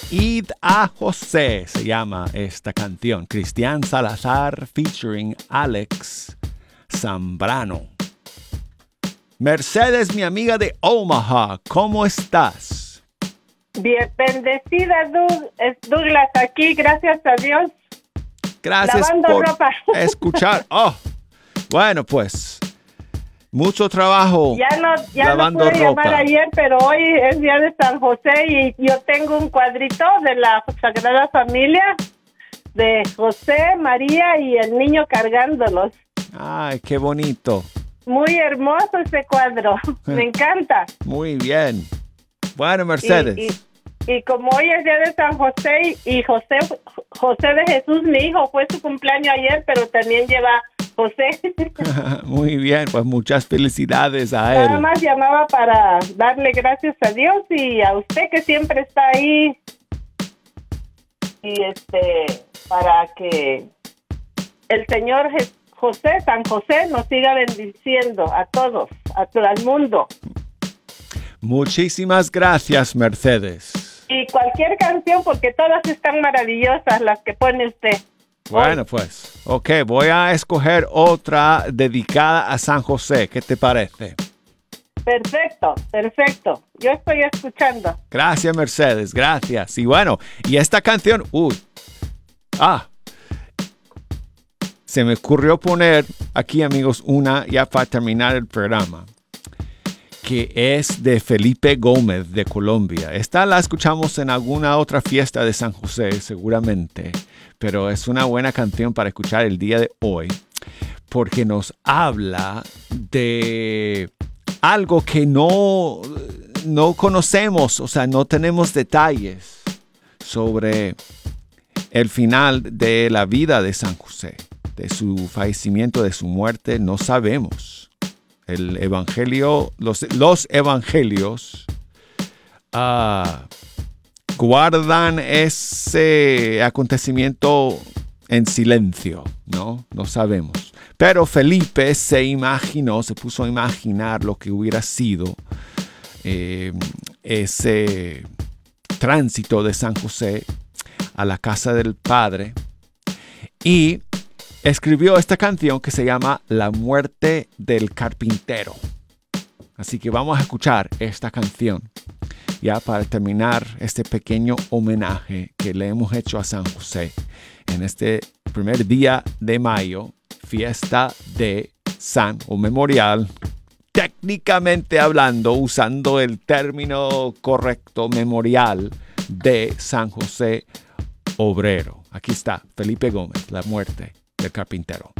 Id a José se llama esta canción. Cristian Salazar featuring Alex Zambrano. Mercedes, mi amiga de Omaha, ¿cómo estás? Bien, bendecida Douglas, aquí, gracias a Dios. Gracias lavando por ropa. escuchar. Bueno, pues, mucho trabajo Ya no lavando pude ropa. llamar ayer, pero hoy es día de San José y yo tengo un cuadrito de la Sagrada Familia de José, María y el niño cargándolos. Ay, qué bonito. Muy hermoso ese cuadro, me encanta. Muy bien. Bueno, Mercedes. Y como hoy es día de San José y José de Jesús, mi hijo, fue su cumpleaños ayer, pero también lleva José. Muy bien, pues muchas felicidades a él. Nada más llamaba para darle gracias a Dios y a usted que siempre está ahí. Y para que el Señor San José nos siga bendiciendo a todos, a todo el mundo. Muchísimas gracias, Mercedes. Y cualquier canción, porque todas están maravillosas las que pone usted. Bueno, pues, ok, voy a escoger otra dedicada a San José. ¿Qué te parece? Perfecto. Yo estoy escuchando. Gracias, Mercedes, gracias. Y bueno, y esta canción, se me ocurrió poner aquí, amigos, una ya para terminar el programa, que es de Felipe Gómez de Colombia. Esta la escuchamos en alguna otra fiesta de San José, seguramente, pero es una buena canción para escuchar el día de hoy, porque nos habla de algo que no conocemos, o sea, no tenemos detalles sobre el final de la vida de San José, de su fallecimiento, de su muerte, no sabemos. El evangelio, los evangelios guardan ese acontecimiento en silencio, ¿no? No sabemos. Pero Felipe se puso a imaginar lo que hubiera sido ese tránsito de San José a la casa del Padre y escribió esta canción que se llama La muerte del carpintero. Así que vamos a escuchar esta canción ya para terminar este pequeño homenaje que le hemos hecho a San José en este primer día de mayo, fiesta de memorial, técnicamente hablando, usando el término correcto, memorial de San José Obrero. Aquí está Felipe Gómez, La muerte del carpintero.